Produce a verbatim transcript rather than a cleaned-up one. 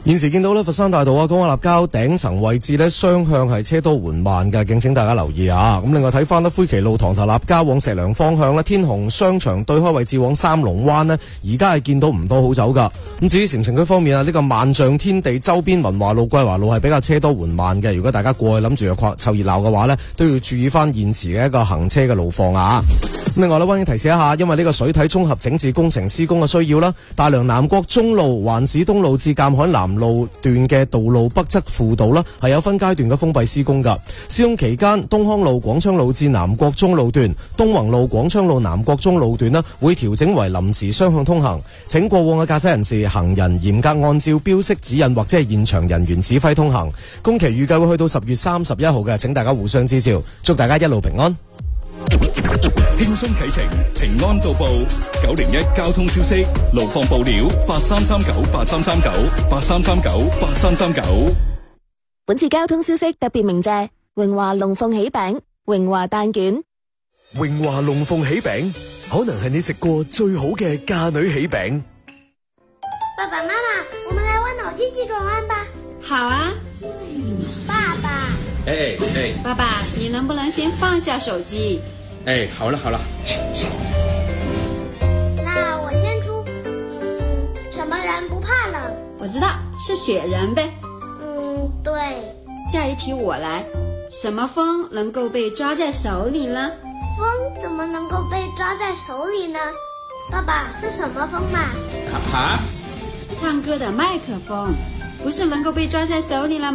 現時見到咧，佛山大道啊、江華立交頂層位置咧，雙向係車多緩慢嘅，敬請大家留意啊！咁另外睇翻咧，灰旗路塘頭立交往石梁方向咧，天虹商場對開位置往三龍灣咧，而家係見到唔多好走噶。咁至於禪城區方面啊，呢、這個萬象天地周邊文華路、桂華路係比較車多緩慢嘅。如果大家過去諗住去湊熱鬧嘅話咧，都要注意翻現時嘅一個行車嘅路況啊！另外咧，溫馨提示一下，因為呢個水體綜合整治工程施工嘅需要啦，大良南國中路、環市東路至鑑海南路段嘅道路北側輔道啦，係有分階段嘅封閉施工噶。施工期間，東康路、廣昌路至南國中路段、東宏路、廣昌路南國中路段啦，會調整為臨時雙向通行。請過往嘅駕駛人士、行人嚴格按照標識指引或者係現場人員指揮通行。工期預計會去到十月三十一號嘅，請大家互相支照，祝大家一路平安。 輕鬆啟程，平安到埗。九零一交通消息，路況報料八三三九八三三九八三三九八三三九。 本次交通消息特別鳴謝榮華龍鳳喜餅、榮華蛋卷。 榮華龍鳳喜餅可能係你食過最好嘅嫁女喜餅。 爸爸媽媽，我們來玩腦筋急轉彎吧。 好啊。 爸爸。 哎哎， 爸爸，你能不能先放下手機？ 哎，好了好了。 那我先出，嗯，什麼人不怕冷？ 我知道，是雪人唄。 嗯，對。 下一題我來，什麼風能夠被抓在手裏呢？ 風怎麼能夠被抓在手裏呢？爸爸，是什麼風嘛？ 啊？ 唱歌的麥克風，不是能夠被抓在手裏了嗎？